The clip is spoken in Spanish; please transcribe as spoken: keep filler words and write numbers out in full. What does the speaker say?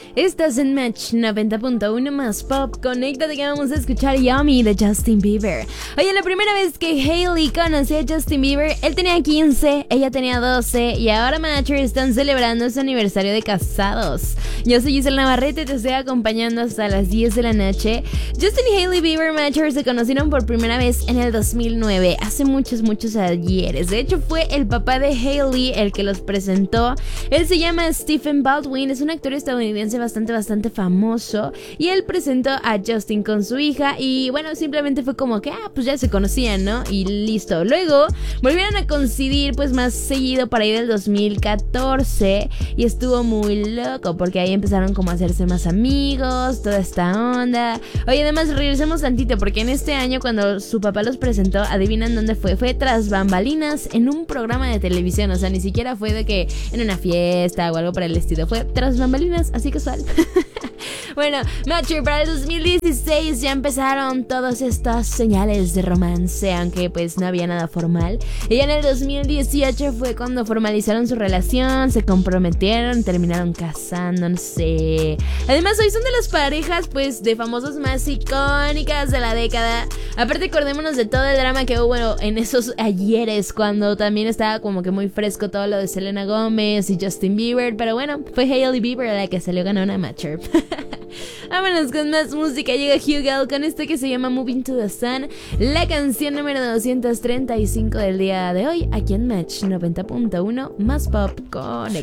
Estás en Match noventa punto uno más pop. Conéctate que vamos a escuchar Yummy de Justin Bieber. Oye, la primera vez que Hailey conoció a Justin Bieber, él tenía quince, ella tenía doce y ahora Matcher están celebrando su aniversario de casados. Yo soy Giselle Navarrete y te estoy acompañando hasta las diez de la noche. Justin y Hailey Bieber Matcher se conocieron por primera vez en el dos mil nueve, hace muchos, muchos ayeres. De hecho, fue el papá de Hailey el que los presentó. Él se llama Stephen Baldwin, es un actor estadounidense bastante, bastante famoso. Y él presentó a Justin con su hija y bueno, simplemente fue como que, ah, pues ya se conocían, ¿no? Y listo. Luego volvieron a coincidir pues más seguido para ir del dos mil catorce y estuvo muy loco porque ahí empezaron como a hacerse más amigos, toda esta onda. Oye, además regresemos tantito porque en este año cuando su papá los presentó, ¿adivinan dónde fue? Fue tras bambalinas en un programa de televisión, o sea, ni siquiera fue de que en una fiesta o algo por el estilo, fue tras bambalinas, así casual. Bueno, Matcher, para el dos mil dieciséis ya empezaron todas estas señales de romance, aunque pues no había nada formal. Y ya en el dos mil dieciocho fue cuando formalizaron su relación, se comprometieron, terminaron casándose. Además, hoy son de las parejas pues de famosos más icónicas de la década. Aparte, acordémonos de todo el drama que hubo en esos ayeres, cuando también estaba como que muy fresco todo lo de Selena Gómez y Justin Bieber. Pero bueno, fue Hailey Bieber la que salió ganona Matcher. Vámonos con más música. Llega Hugel con esto que se llama Moving to the Sun, la canción número doscientos treinta y cinco del día de hoy, aquí en Match noventa punto uno más pop con